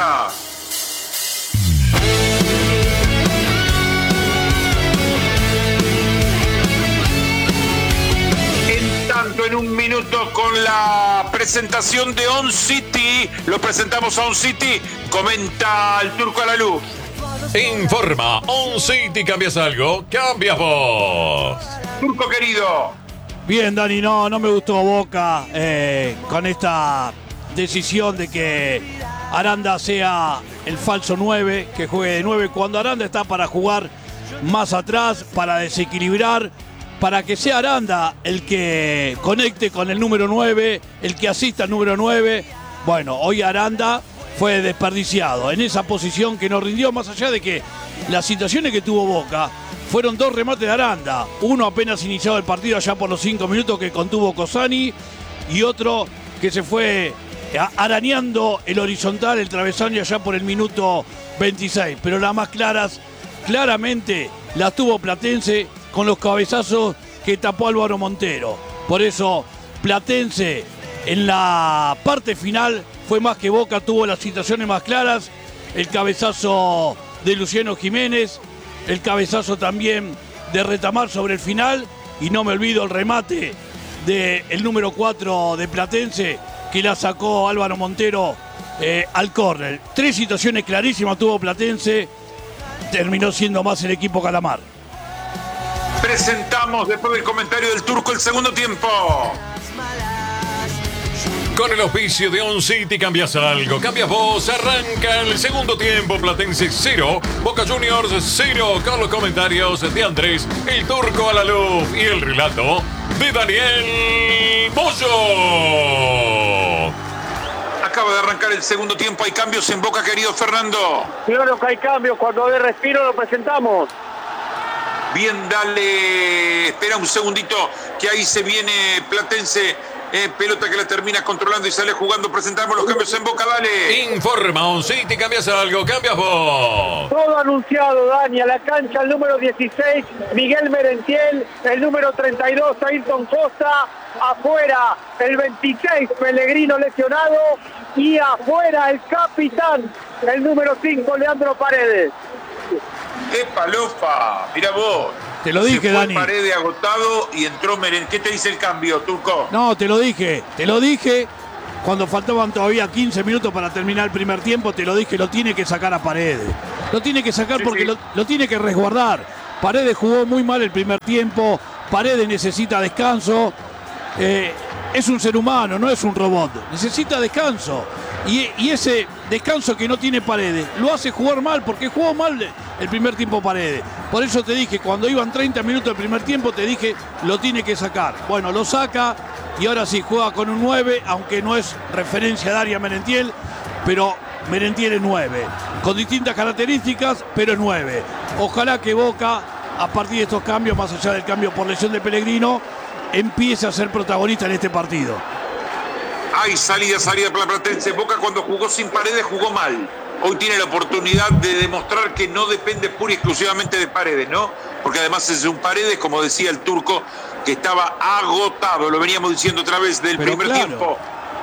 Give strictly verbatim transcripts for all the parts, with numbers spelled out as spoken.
Boca. En tanto, en un minuto con la presentación de On City, lo presentamos a On City, comenta el Turco Alalú. Informa, On City, ¿cambias algo? ¡Cambias vos! Turco querido. Bien, Dani, no, no me gustó Boca eh, con esta decisión de que Aranda sea el falso nueve, que juegue de nueve, cuando Aranda está para jugar más atrás, para desequilibrar, para que sea Aranda el que conecte con el número nueve, el que asista al número nueve. Bueno, hoy Aranda fue desperdiciado en esa posición que nos rindió, más allá de que las situaciones que tuvo Boca fueron dos remates de Aranda. Uno apenas iniciado el partido allá por los cinco minutos que contuvo Cosani, y otro que se fue arañando el horizontal, el travesaño allá por el minuto veintiséis. Pero las más claras, claramente las tuvo Platense con los cabezazos que tapó Álvaro Montero. Por eso Platense en la parte final fue más que Boca, tuvo las situaciones más claras. El cabezazo de Luciano Jiménez, el cabezazo también de Retamar sobre el final, y no me olvido el remate del número cuatro de Platense, que la sacó Álvaro Montero eh, al córner. Tres situaciones clarísimas tuvo Platense, terminó siendo más el equipo Calamar. Presentamos, después del comentario del Turco, el segundo tiempo. Con el auspicio de On City, cambias algo, cambias vos, arranca el segundo tiempo. Platense cero, Boca Juniors cero, con los comentarios de Andrés, el Turco Alalú, y el relato de Daniel Bollo. Acaba de arrancar el segundo tiempo, hay cambios en Boca, querido Fernando. Claro que hay cambios, cuando de respiro lo presentamos. Bien, dale, espera un segundito, que ahí se viene Platense. Eh, pelota que la termina controlando y sale jugando. Presentamos los cambios en Boca, dale. Informa, On City, cambias algo, cambias vos. Todo anunciado, Dani, a la cancha el número dieciséis, Miguel Merentiel, el número treinta y dos, Ayrton Costa, afuera el veintiséis, Pellegrino lesionado, y afuera el capitán, el número cinco, Leandro Paredes. ¡Qué palofa! Mirá vos. Te lo dije, se fue Dani. Paredes agotado y entró Meren. ¿Qué te dice el cambio, Turco? No, te lo dije, te lo dije. Cuando faltaban todavía quince minutos para terminar el primer tiempo, te lo dije, lo tiene que sacar a Paredes. Lo tiene que sacar sí, porque sí. Lo, lo tiene que resguardar. Paredes jugó muy mal el primer tiempo. Paredes necesita descanso. Eh, es un ser humano, no es un robot. Necesita descanso. Y, y ese descanso que no tiene Paredes lo hace jugar mal, porque jugó mal el primer tiempo Paredes. Por eso te dije, cuando iban treinta minutos del primer tiempo, te dije, lo tiene que sacar. Bueno, lo saca y ahora sí juega con un nueve, aunque no es referencia de área Merentiel, pero Merentiel es nueve. Con distintas características, pero es nueve. Ojalá que Boca, a partir de estos cambios, más allá del cambio por lesión de Pellegrino, empiece a ser protagonista en este partido. Hay salida, salida para Platense. Boca cuando jugó sin Paredes jugó mal. Hoy tiene la oportunidad de demostrar que no depende pura y exclusivamente de Paredes, ¿no? Porque además es un Paredes, como decía el Turco, que estaba agotado. Lo veníamos diciendo otra vez del Pero primer claro, tiempo.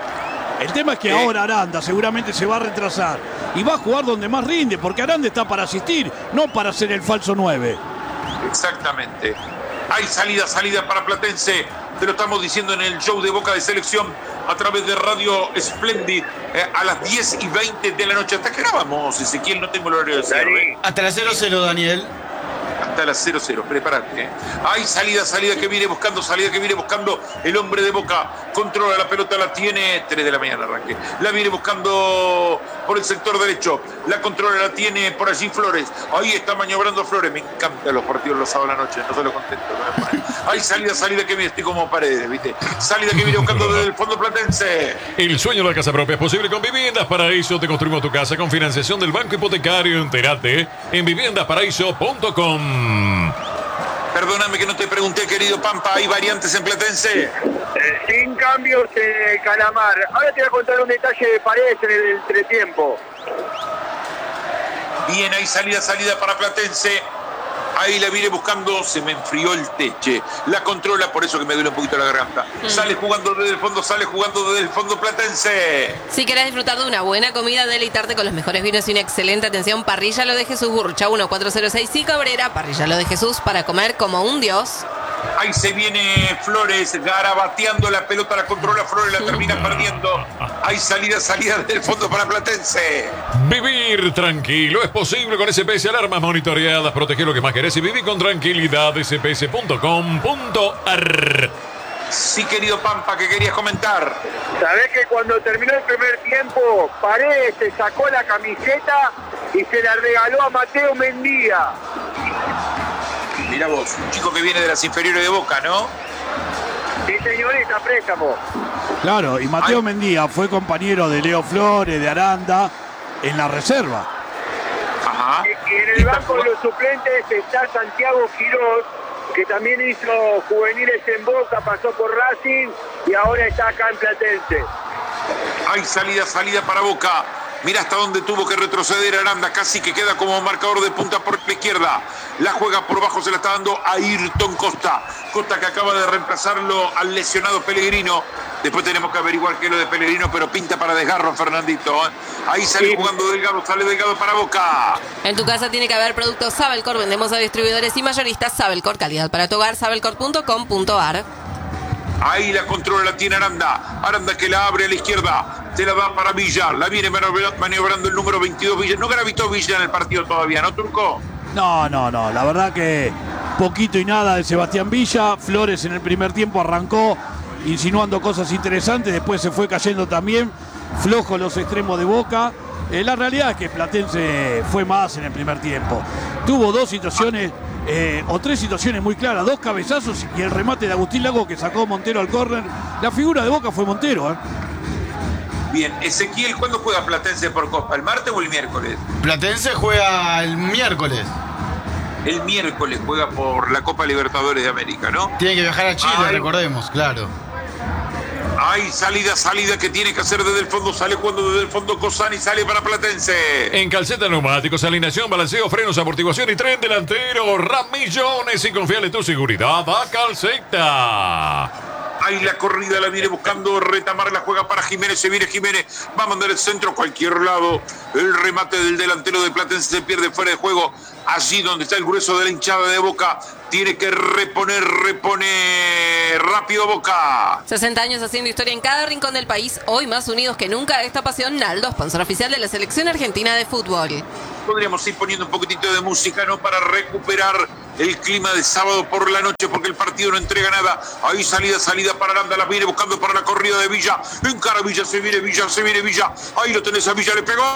El tema es que ¿Eh? ahora Aranda seguramente se va a retrasar y va a jugar donde más rinde, porque Aranda está para asistir, no para ser el falso nueve. Exactamente. Hay salida, salida para Platense. Te lo estamos diciendo en el show de Boca de Selección a través de Radio Splendid eh, a las diez y veinte de la noche. ¿Hasta qué grabamos, Ezequiel? No tengo el horario de cierre. Hasta las cero cero, Daniel. Hasta las cero cero, prepárate. ¿eh? Hay salida, salida que viene buscando, salida que viene buscando el hombre de Boca. Controla la pelota, la tiene, tres de la mañana arranque. La viene buscando por el sector derecho. La controla, la tiene por allí Flores. Ahí está maniobrando Flores. Me encantan los partidos los sábados a la noche, no se lo contento. Hay salida, salida que viene, estoy como Paredes, ¿viste? Salida que viene buscando desde el fondo platense. El sueño de la casa propia es posible con Viviendas Paraíso. Te construimos tu casa con financiación del Banco Hipotecario. Entérate en viviendas paraíso punto com. Perdóname que no te pregunté, querido Pampa, ¿hay variantes en Platense? Eh, sin cambios en el Calamar. Ahora te voy a contar un detalle de Paredes en el entretiempo. Bien, hay salida, salida para Platense. Ahí la viene buscando, se me enfrió el teche. La controla, por eso que me duele un poquito la garganta. Mm. Sale jugando desde el fondo, sale jugando desde el fondo platense. Si querés disfrutar de una buena comida, deleitarte con los mejores vinos y una excelente atención, Parrilla Lo de Jesús, Burrucha uno cuatro cero seis y Cabrera. Parrilla Lo de Jesús para comer como un dios. Ahí se viene Flores, garabateando la pelota, la controla Flores, la termina perdiendo. Hay salida, salida del fondo para Platense. Vivir tranquilo es posible con S P S, alarmas monitoreadas, protege lo que más querés y vivir con tranquilidad. S P S punto com punto a r. Sí, querido Pampa, ¿qué querías comentar? Sabés que cuando terminó el primer tiempo, Paredes se sacó la camiseta y se la regaló a Mateo Mendía. Mirá vos, un chico que viene de las inferiores de Boca, ¿no? Sí, señorita, préstamo. Claro, y Mateo Ay. Mendía fue compañero de Leo Flores, de Aranda, en la reserva. Ajá. Y en el banco de los suplentes está Santiago Quirós, que también hizo juveniles en Boca, pasó por Racing y ahora está acá en Platense. Hay salida, salida para Boca. Mira hasta dónde tuvo que retroceder Aranda, casi que queda como marcador de punta por la izquierda. La juega por bajo, se la está dando a Ayrton Costa. Costa que acaba de reemplazarlo al lesionado Pellegrino. Después tenemos que averiguar qué es lo de Pellegrino, pero pinta para desgarro, Fernandito. ¿eh? Ahí sale sí. jugando Delgado, sale Delgado para Boca. En tu casa tiene que haber productos Sabelcor. Vendemos a distribuidores y mayoristas Sabelcor. Calidad para tu hogar, sabelcor punto com punto a r. Ahí la controla, la tiene Aranda. Aranda que la abre a la izquierda. Se la da para Villa. La viene maniobrando el número veintidós Villa. No gravitó Villa en el partido todavía, ¿no, Turco? No, no, no. La verdad que poquito y nada de Sebastián Villa. Flores en el primer tiempo arrancó insinuando cosas interesantes. Después se fue cayendo también. Flojo los extremos de Boca. Eh, la realidad es que Platense fue más en el primer tiempo. Tuvo dos situaciones... Eh, o tres situaciones muy claras, dos cabezazos y el remate de Agustín Lago que sacó Montero al córner. La figura de Boca fue Montero. ¿eh? Bien, Ezequiel, ¿cuándo juega Platense por Copa? ¿El martes o el miércoles? Platense juega el miércoles. El miércoles juega por la Copa Libertadores de América, ¿no? Tiene que viajar a Chile, Ay. recordemos, claro. Hay salida, salida que tiene que hacer desde el fondo. Sale jugando desde el fondo Cosani, sale para Platense. En Calceta Neumáticos, alineación, balanceo, frenos, amortiguación y tren delantero. Ramillones y confiale tu seguridad a Calceta. Ahí la corrida la viene buscando retamar, la juega para Jiménez, se viene Jiménez, va a mandar el centro a cualquier lado. El remate del delantero de Platense se pierde fuera de juego. Allí donde está el grueso de la hinchada de Boca, tiene que reponer, repone rápido Boca. sesenta años haciendo historia en cada rincón del país, hoy más unidos que nunca. Esta pasión, Naldo, sponsor oficial de la Selección Argentina de Fútbol. Podríamos ir poniendo un poquitito de música, ¿no? Para recuperar el clima de sábado por la noche, porque el partido no entrega nada. Ahí salida, salida para Aranda, la viene buscando para la corrida de Villa. Encara Villa, se viene Villa, se viene Villa. Ahí lo tenés a Villa, le pegó.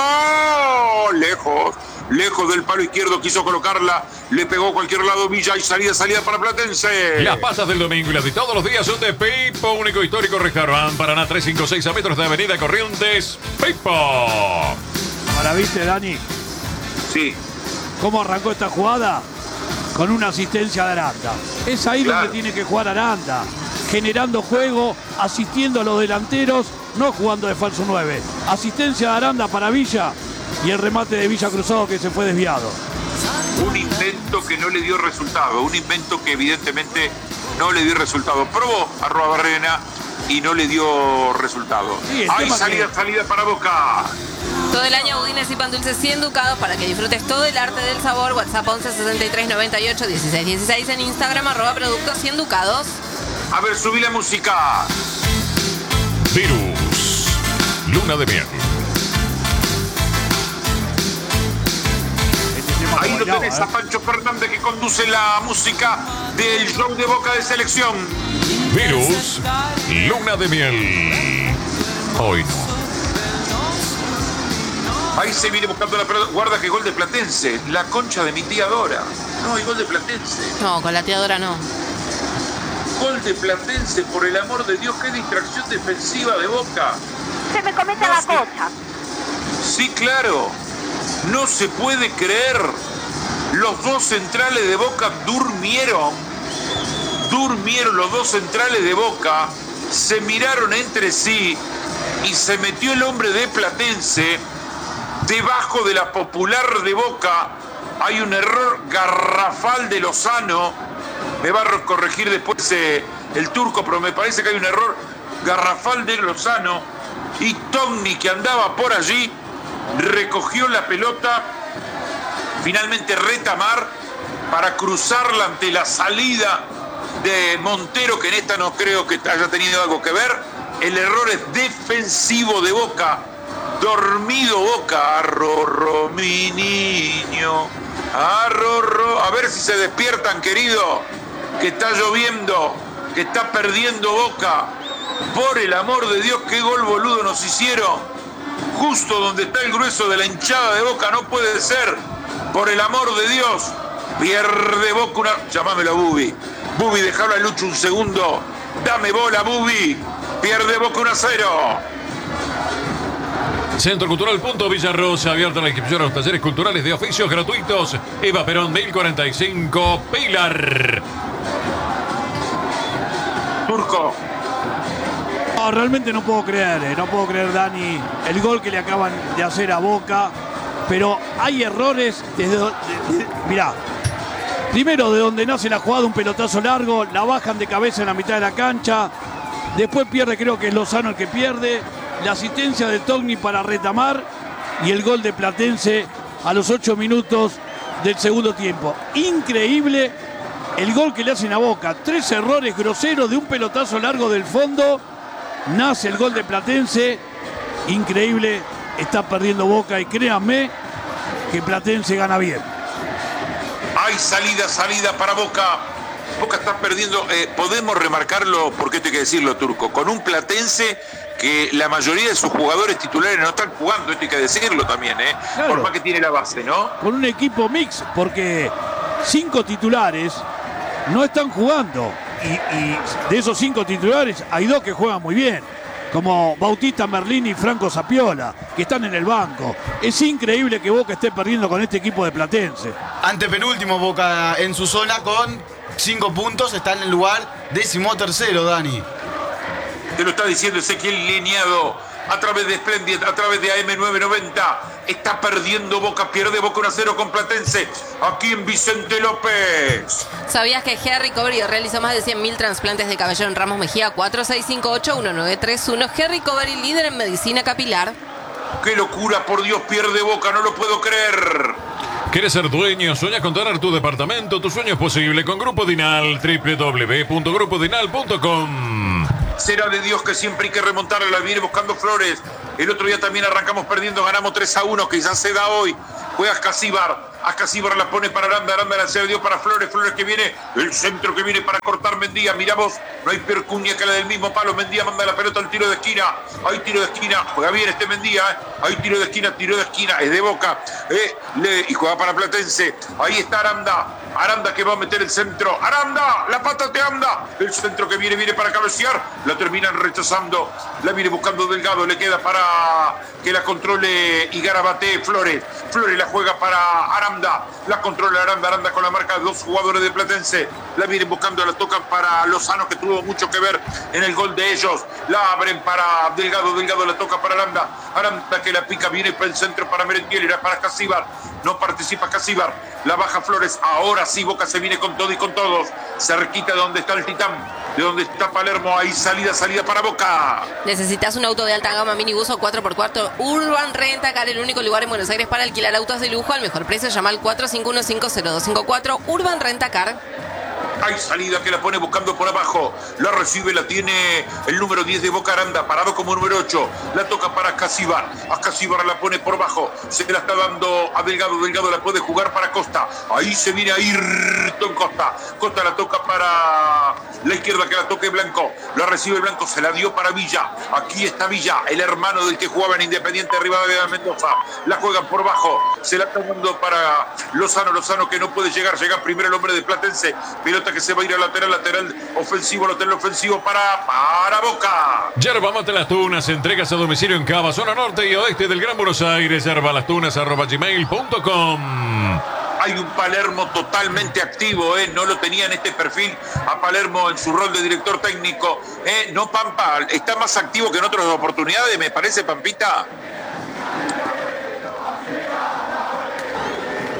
Lejos, lejos del palo izquierdo, quiso colocarla. Le pegó a cualquier lado Villa y salida, salida para Platense. Las pasas del domingo y las de todos los días son de Pipo, único histórico restaurante Paraná trescientos cincuenta y seis a metros de Avenida Corrientes. Pipo. Ahora viste, Dani. Sí. ¿Cómo arrancó esta jugada? Con una asistencia de Aranda. Es ahí claro. donde tiene que jugar Aranda. Generando juego, asistiendo a los delanteros, no jugando de falso nueve. Asistencia de Aranda para Villa y el remate de Villa Cruzado que se fue desviado. Un invento que no le dio resultado. Un invento que evidentemente no le dio resultado. Probó a Barrena y no le dio resultado. Sí, hay salida, que... salida para Boca. Todo el año budines y pan dulces cien ducados para que disfrutes todo el arte del sabor. WhatsApp once sesenta y tres noventa y ocho dieciséis dieciséis. En Instagram arroba productos cien ducados. A ver, subí la música. Virus. Luna de miel. Ahí lo tenés a Pancho Fernández que conduce la música del show de Boca de Selección. Virus. Luna de miel. Hoy no. Ahí se viene buscando la pelota. Guarda que gol de Platense. La concha de mi tía Dora. No, hay gol de Platense. No, con la tía Dora no. Gol de Platense, por el amor de Dios. Qué distracción defensiva de Boca. Se me comete no la se... cosa. Sí, claro. No se puede creer. Los dos centrales de Boca durmieron. Durmieron los dos centrales de Boca. Se miraron entre sí. Y se metió el hombre de Platense debajo de la popular de Boca hay un error garrafal de Lozano. Me va a corregir después eh, el turco, pero me parece que hay un error garrafal de Lozano. Y Togni, que andaba por allí, recogió la pelota. Finalmente Retamar para cruzarla ante la salida de Montero, que en esta no creo que haya tenido algo que ver. El error es defensivo de Boca. Dormido Boca. Arrorro, mi niño. Arrorro. A ver si se despiertan, querido. Que está lloviendo. Que está perdiendo Boca. Por el amor de Dios, qué gol boludo nos hicieron. Justo donde está el grueso de la hinchada de Boca. No puede ser. Por el amor de Dios. Pierde Boca una... Llamámelo a Bubi. Bubi, dejalo a Lucho un segundo. Dame bola, Bubi. Pierde Boca uno a cero. Centro Cultural Punto Villarrosa, abierta la inscripción a los talleres culturales de oficios gratuitos. Eva Perón, mil cuarenta y cinco, Pilar. Turco. No, realmente no puedo creer, eh, no puedo creer, Dani, el gol que le acaban de hacer a Boca. Pero hay errores desde... De, de, mirá, primero de donde nace la jugada, un pelotazo largo, la bajan de cabeza en la mitad de la cancha. Después pierde, creo que es Lozano el que pierde. La asistencia de Togni para Retamar y el gol de Platense a los ocho minutos del segundo tiempo. Increíble el gol que le hacen a Boca. Tres errores groseros de un pelotazo largo del fondo. Nace el gol de Platense. Increíble. Está perdiendo Boca y créanme que Platense gana bien. Hay salida, salida para Boca. Boca está perdiendo. Eh, podemos remarcarlo, porque esto hay que decirlo, Turco, con un Platense que la mayoría de sus jugadores titulares no están jugando, esto hay que decirlo también, ¿eh? Claro. Por más que tiene la base, ¿no? Con un equipo mix, porque cinco titulares no están jugando. Y, y de esos cinco titulares hay dos que juegan muy bien, como Bautista Merlini y Franco Zapiola, que están en el banco. Es increíble que Boca esté perdiendo con este equipo de Platense. Antepenúltimo Boca en su zona con cinco puntos, está en el lugar décimo tercero, Dani. Te lo está diciendo Ezequiel Lineado a través de Splendid, a través de A M nueve noventa. Está perdiendo Boca, pierde Boca uno a cero con Platense, aquí en Vicente López. ¿Sabías que Henry Covery realizó más de cien mil trasplantes de cabello en Ramos Mejía? Cuatro seis cinco ocho uno nueve tres uno. Henry Covery, líder en medicina capilar. ¡Qué locura! Por Dios, pierde Boca, no lo puedo creer. ¿Quieres ser dueño? ¿Sueñas con tener tu departamento? Tu sueño es posible con Grupo Dinal, doble u doble u doble u punto grupo dinal punto com. Será de Dios que siempre hay que remontarla, la viene buscando Flores. El otro día también arrancamos perdiendo, ganamos tres a uno, quizás se da hoy. Juega Ascasíbar, Ascasíbar la pone para Aranda, Aranda la se dio para Flores, Flores que viene, el centro que viene para cortar Mendía, miramos, no hay percuña que la del mismo palo, Mendía manda la pelota al tiro de esquina, hay tiro de esquina, juega bien este Mendía, ¿eh? Hay tiro de esquina, tiro de esquina, es de Boca, ¿eh? Le, y juega para Platense, ahí está Aranda, Aranda que va a meter el centro, Aranda, la pata te anda, el centro que viene, viene para cabecear, la terminan rechazando, la viene buscando Delgado, le queda para que la controle y Garabate Flores, Flores la juega para Aranda, la controla Aranda, Aranda con la marca de dos jugadores de Platense, la vienen buscando, la tocan para Lozano que tuvo mucho que ver en el gol de ellos, la abren para Delgado, Delgado la toca para Aranda, Aranda que la pica, viene para el centro para Merentiel, era para Ascasíbar, no participa Ascasíbar, la baja Flores, ahora sí Boca se viene con todo y con todos, cerquita de donde está el Titán, de donde está Palermo, ahí salida, salida para Boca. ¿Necesitas un auto de alta gama, minibus o cuatro por cuatro? Urban Rentacar, el único lugar en Buenos Aires para alquilar autos de lujo al mejor precio. Llama al cuatro cinco uno cinco cero dos cinco cuatro. Urban Rentacar. Hay salida que la pone buscando por abajo. La recibe, la tiene el número diez de Boca, Aranda, parado como número ocho. La toca para Ascasíbar. Ascasíbar la pone por abajo. Se la está dando a Delgado. Delgado la puede jugar para Costa. Ahí se viene Ayrton Costa. Costa la toca para la izquierda, que la toque Blanco. La recibe Blanco, se la dio para Villa. Aquí está Villa, el hermano del que jugaba en Independiente Rivadavia de Mendoza. La juegan por abajo. Se la está dando para Lozano. Lozano que no puede llegar. Llega primero el hombre de Platense. Pelota que se va a ir a lateral, lateral ofensivo, lateral ofensivo para, para Boca. Yerba Mate Las Tunas, entregas a domicilio en Cava, zona norte y oeste del Gran Buenos Aires. yerba las tunas arroba gmail punto com. Hay un Palermo totalmente activo, ¿eh? No lo tenía en este perfil a Palermo en su rol de director técnico. ¿eh? No, Pampa, está más activo que en otras oportunidades, me parece, Pampita.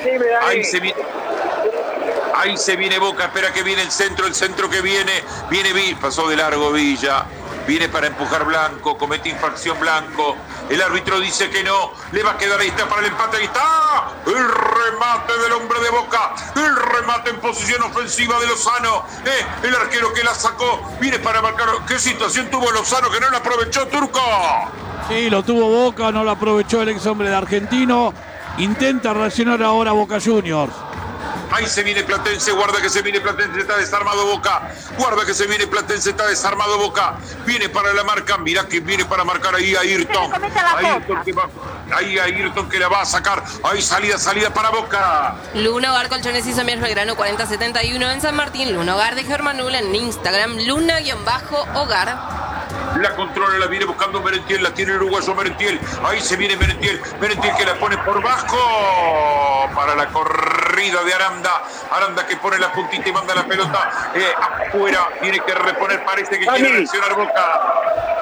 Decime, Dani. Ahí se viene. Ahí se viene Boca, espera que viene el centro, el centro que viene, viene Villa, pasó de largo Villa, viene para empujar Blanco, comete infracción Blanco, el árbitro dice que no, le va a quedar, ahí está para el empate, ahí está, el remate del hombre de Boca, el remate en posición ofensiva de Lozano, eh, el arquero que la sacó, viene para marcar, ¿qué situación tuvo Lozano que no la aprovechó, Turco? Sí, lo tuvo Boca, no lo aprovechó el ex hombre de Argentino, intenta reaccionar ahora Boca Juniors. Ahí se viene Platense, guarda que se viene Platense, está desarmado Boca. Guarda que se viene Platense, está desarmado Boca. Viene para la marca, mirá que viene para marcar ahí a Ayrton. Ayrton que va, ahí a Ayrton que la va a sacar. Ahí salida, salida para Boca. Luna Hogar Colchones y Somier Belgrano cuarenta setenta y uno en San Martín. Luna Hogar de Germanula en Instagram. Luna-Hogar. La controla, la viene buscando Merentiel, la tiene el uruguayo Merentiel. Ahí se viene Merentiel. Merentiel que la pone por bajo para la corrida de Aranda. Aranda que pone la puntita y manda la pelota eh, afuera. Tiene que reponer, parece que quiere reaccionar Boca.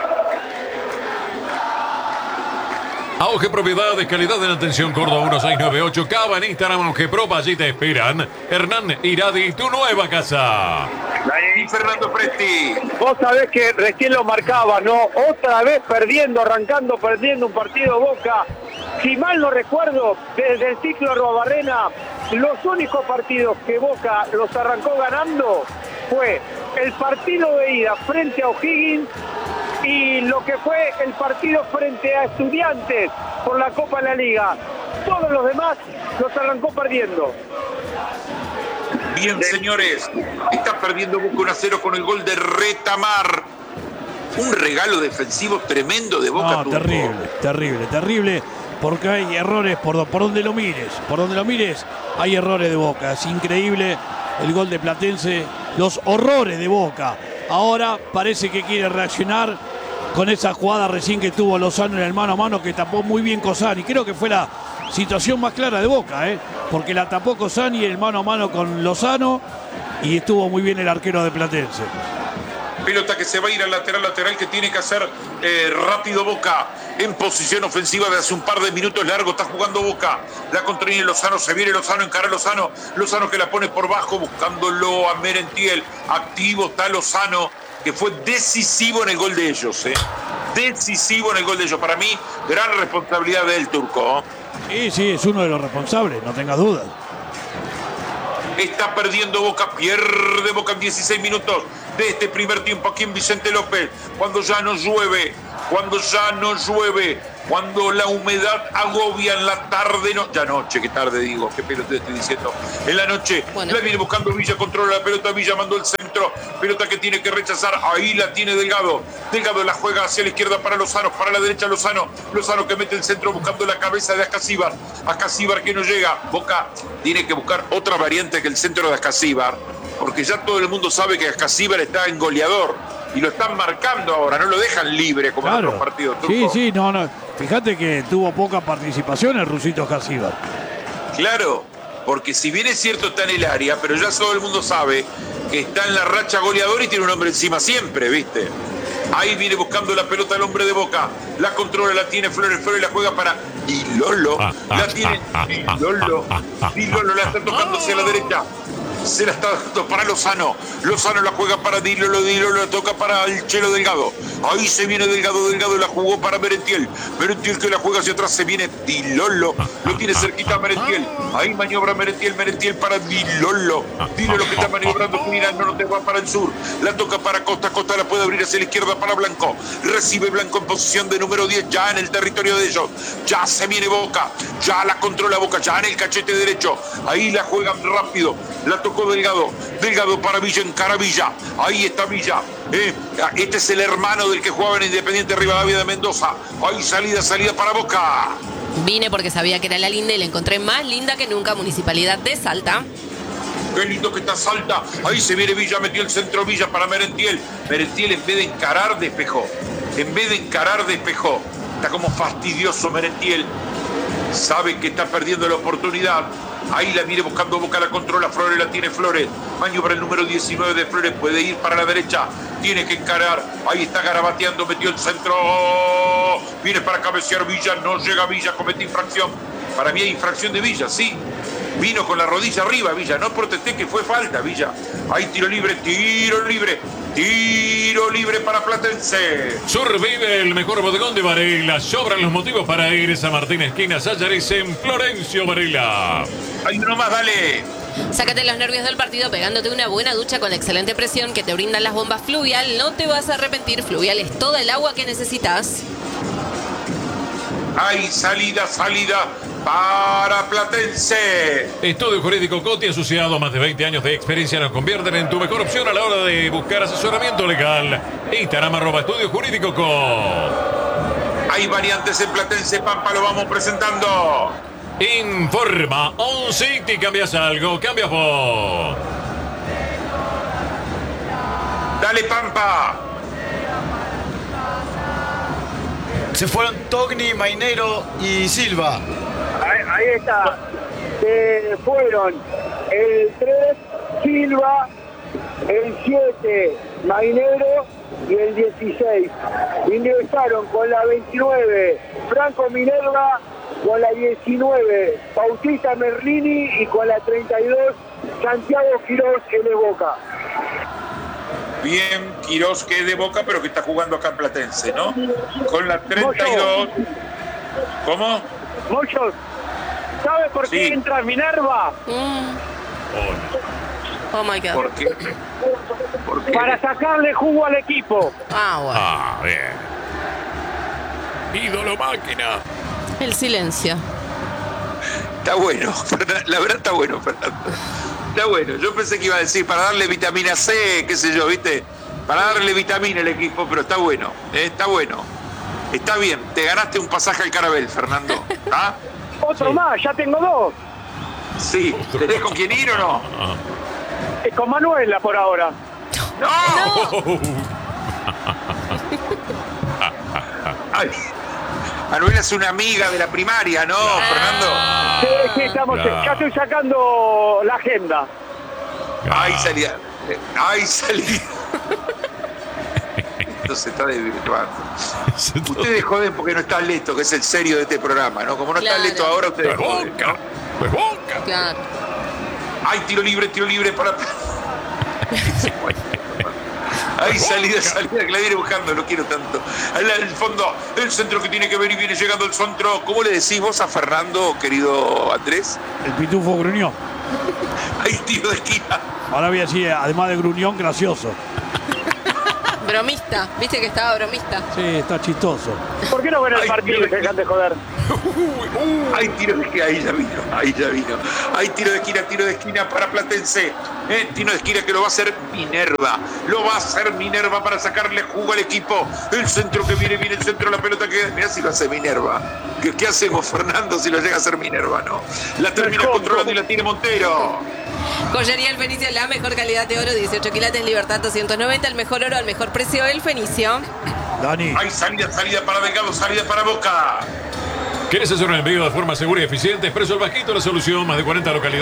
Auge Propiedades, calidad de la atención, Córdoba uno seis nueve ocho, Cava en Instagram, Auge Pro, allí te esperan. Hernán Iradi, tu nueva casa. Y Fernando Presti. Vos sabés que recién lo marcaba, ¿no? Otra vez perdiendo, arrancando, perdiendo un partido Boca. Si mal no recuerdo, desde el ciclo Arruabarrena, los únicos partidos que Boca los arrancó ganando fue el partido de ida frente a O'Higgins y lo que fue el partido frente a Estudiantes por la Copa de la Liga. Todos los demás los arrancó perdiendo. Bien, señores, está perdiendo Boca uno a cero con el gol de Retamar. Un regalo defensivo tremendo de Boca. No, terrible, terrible, terrible, porque hay errores por, por donde lo mires, por donde lo mires hay errores de Boca. Es increíble el gol de Platense, los horrores de Boca. Ahora parece que quiere reaccionar con esa jugada recién que tuvo Lozano en el mano a mano que tapó muy bien Cosani. Creo que fue la situación más clara de Boca, ¿eh? porque la tapó Cosani el mano a mano con Lozano y estuvo muy bien el arquero de Platense. Pelota que se va a ir al lateral, lateral que tiene que hacer eh, rápido Boca. En posición ofensiva de hace un par de minutos largo está jugando Boca. La contiene Lozano, se viene Lozano, encara Lozano. Lozano que la pone por bajo buscándolo a Merentiel. Activo está Lozano, que fue decisivo en el gol de ellos. ¿eh? Decisivo en el gol de ellos. Para mí, gran responsabilidad del Turco. Sí, sí, es uno de los responsables, no tengas dudas. Está perdiendo Boca, pierde Boca en dieciséis minutos de este primer tiempo aquí en Vicente López. Cuando ya no llueve, cuando ya no llueve, cuando la humedad agobia en la tarde, no, ya noche, qué tarde digo, qué pelota estoy diciendo. En la noche, bueno. La viene buscando Villa, controla la pelota, Villa mandó el centro, pelota que tiene que rechazar, ahí la tiene Delgado. Delgado la juega hacia la izquierda para Lozano, para la derecha Lozano. Lozano que mete el centro buscando la cabeza de Ascasíbar. Ascasíbar que no llega. Boca tiene que buscar otra variante que el centro de Ascasíbar, porque ya todo el mundo sabe que Ascasíbar está en goleador. Y lo están marcando ahora, no lo dejan libre como claro. En otros partidos. ¿Turco? Sí, sí, no, no. Fíjate que tuvo poca participación el rusito Ascasíbar. Claro, porque si bien es cierto está en el área, pero ya todo el mundo sabe que está en la racha goleador y tiene un hombre encima siempre, ¿viste? Ahí viene buscando la pelota el hombre de Boca. La controla, la tiene Flores, Flores la juega para Di Lolo. La tiene Di Lolo. Di Lolo la está tocando hacia la derecha. Se la está dando para Lozano. Lozano la juega para Di Lolo, Di Lolo la toca para el Chelo Delgado. Ahí se viene Delgado, Delgado la jugó para Merentiel. Merentiel que la juega hacia atrás, se viene Di Lolo. Lo tiene cerquita a Merentiel. Ahí maniobra Merentiel, Merentiel para Di Lolo. Di Lolo que está maniobrando, mirando, no te va para el sur. La toca para Costa, Costa la puede abrir hacia la izquierda para Blanco. Recibe Blanco en posición de número diez, ya en el territorio de ellos. Ya se viene Boca, ya la controla Boca, ya en el cachete derecho. Ahí la juegan rápido. La tocó Delgado, Delgado para Villa, encara Villa, ahí está Villa, eh. Este es el hermano del que jugaba en Independiente Rivadavia de Mendoza, ahí salida, salida para Boca. Vine porque sabía que era la linda y la encontré más linda que nunca, Municipalidad de Salta. Qué lindo que está Salta, ahí se viene Villa, metió el centro Villa para Merentiel, Merentiel en vez de encarar despejó, en vez de encarar despejó, está como fastidioso Merentiel, sabe que está perdiendo la oportunidad. Ahí la viene buscando Boca, la controla Flores, la tiene Flores. Maniobra el número diecinueve de Flores, puede ir para la derecha, tiene que encarar. Ahí está garabateando, metió el centro. Viene para cabecear Villa, no llega Villa, comete infracción. Para mí hay infracción de Villa, sí. Vino con la rodilla arriba, Villa. No protesté que fue falta, Villa. Hay tiro libre, tiro libre, tiro libre para Platense. Survive el mejor bodegón de Varela. Sobran los motivos para ir a San Martín Esquina Sayares en Florencio Varela. Hay uno más, dale. Sácate los nervios del partido pegándote una buena ducha con la excelente presión que te brindan las bombas Fluvial. No te vas a arrepentir. Fluvial es toda el agua que necesitas. Hay salida, salida para Platense. Estudio Jurídico Coti, asociado a más de veinte años de experiencia, nos convierten en tu mejor opción a la hora de buscar asesoramiento legal. Instagram arroba Estudio Jurídico Coti. Hay variantes en Platense, Pampa, lo vamos presentando. Informa On City. ¿Cambias algo? ¿Cambias vos? Dale, Pampa. Se fueron Togni, Mainero y Silva. Ahí, ahí está. Se fueron el tres, Silva, el siete, Mainero y el dieciséis. Ingresaron con la veintinueve, Franco Minerva, con la diecinueve, Bautista Merlini y con la treinta y dos, Santiago Quirós, el de Boca. Bien, Quirós, que es de Boca, pero que está jugando acá en Platense, ¿no? Con la treinta y dos. ¿Cómo? Muchos. ¿Sabe por qué Sí. entra Minerva? Mm. Oh my God. ¿Por qué? ¿Por qué? Para sacarle jugo al equipo. Ah, bueno. Ah, bien. Ídolo máquina. El silencio. Está bueno, la verdad está bueno, Fernando. Está bueno. Yo pensé que iba a decir para darle vitamina C, qué sé yo, ¿viste? Para darle vitamina al equipo, pero está bueno, eh, está bueno. Está bien, te ganaste un pasaje al Carabel, Fernando. ¿Ah? Otro más, ya tengo dos. Sí, ¿tenés con quién ir o no? Es con Manuela por ahora. ¡No! Ay, Manuela es una amiga de la primaria, ¿no, Fernando? Sí, sí, estamos, Claro. ya estoy sacando la agenda. Ay, salida. Ay, salida. Esto se está desvirtuando. Ustedes joden porque no está Leto, que es el serio de este programa, ¿no? Como no Claro. está Leto ahora, ustedes ¡De joden, Boca! ¿no? ¡De Boca! Claro. Ay, tiro libre, tiro libre para... Ay, salida, salida, que la viene buscando, no quiero tanto. Al, al fondo, el centro que tiene que ver y viene llegando el centro. ¿Cómo le decís vos a Fernando, querido Andrés? El pitufo gruñón. Ay, tiro de esquina. Ahora voy a decir, además de gruñón, gracioso. Bromista. Viste que estaba bromista. Sí, está chistoso. ¿Por qué no ven el Ay, partido y Dios. se dejan de joder? Hay tiro de esquina, ahí ya vino, ahí ya vino. Hay tiro de esquina, tiro de esquina para Platense. Eh, tiro de esquina que lo va a hacer Minerva. Lo va a hacer Minerva para sacarle jugo al equipo. El centro que viene, viene el centro, la pelota que... Mirá si lo hace Minerva. ¿Qué, qué hacemos, Fernando, si lo llega a hacer Minerva, no? La termina controlando y la tiene Montero. Joyería El Fenicio, la mejor calidad de oro, dieciocho quilates, Libertad doscientos noventa, el mejor oro al mejor precio, El Fenicio. Dani. Hay salida, salida para Delgado, salida para Boca. ¿Quieres hacer un envío de forma segura y eficiente? Expreso El Vasquito, la solución. Más de cuarenta localidades.